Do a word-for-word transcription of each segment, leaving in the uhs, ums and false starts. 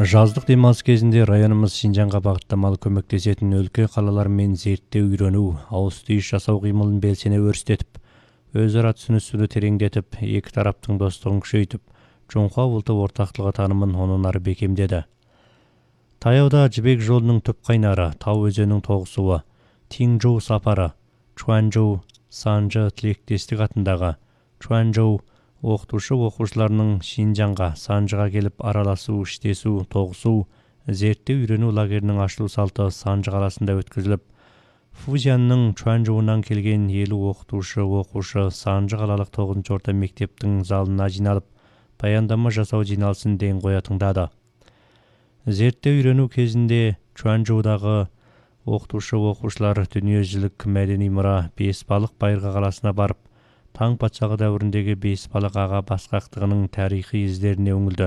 Жаздық демалыс кезінде районымыз Шинжанға бағыттамалы көмектесетін өлкө калалар мен зерттөө үйрөнүү, ауыз түйүш жасау кыймылын белсене өрүстетип, өзара түшүнүшүнү тереңдетип, эки тараптын достугун күчөйтүп, жоңку улуттук ортактылыгы таанымын онун ары бекемдеди. Таяуда Жибек жолунун түп кайнары, Тау өзөнүнүн тогусуы, Тиңжоу сапары, Чуанжоу Санжы тилектестик атындагы Чуанжоу окутушу окуучуларынын Шинжанга, Санжыга келип аралашуу, иштешүү, тогусуу, зерттөө үйрөнүү лагеринин ачылуу салты Санжы каласында өткөрүлүп, Фузиянын Чуанжоунан келген элүү окутуучу окуучу Санжы калалык тогузунчу орто мектептин залына жыйналып, баяндама жасоо жыйналысын ден коя тыңдады. Зерттөө үйрөнүү кезинде Чуанжоудагы окутуучу окуучулар дүнүйө жүзүлүк мәдәни мура Бес балык Байыркы каласына барып, Таң патшалыгы дәврүндөгү Бес балык ага баскактыгынын тарыхый издерине өңүлдү.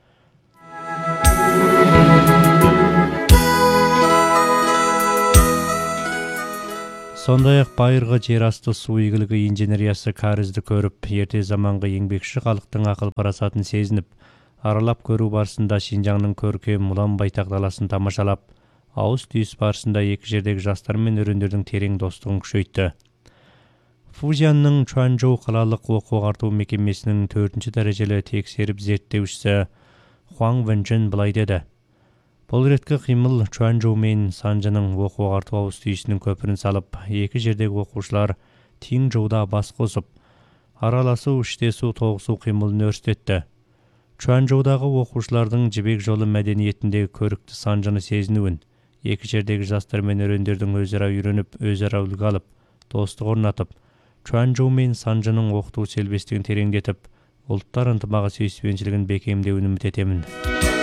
Сондай-ак Байыркы жер асты суу ийгилиги инженериясы карызды көрүп, эрте заманкы еңбекчи калктын акыл парасатын сезинип, аралап көрүү барысында Шинжаңдын көркөм улам байтак даласын тамашалап, ауыз түйүс барысында эки жердеги жаштар менен өрөндөрдүн терең достугун күчөйттү. Фузиянын Чуанжоу калалык окуу артуу мекемесинин төртүнчү дарежелүү текшерип зерттөөчүсү Хуаң Вэнчжэн былай деди. Бул иретке кыймыл Чуанжоу менен Санжынын окуу артуу ауыз түйүсүнүн көпүрүн салып, эки жердеги окуучулар Тиңжоуда бас косуп, аралашуу, иштешүү, тогусуу кыймылын өрүстөттү. Чуанжоудагы окуучулардын Жибек жолу мәдениетиндеги көрүктүү Санжыны сезинүүн, эки жердеги жаштар менен өрөндөрдүн өзара үйрөнүп, өзара үлгү алып, достук орнатып, Чуанжоу менен Санжынын окутуу сербестигин тереңдетип, улуттар ынтымагы сүйүспенчилигин бекемдөөүн үмүт этемин.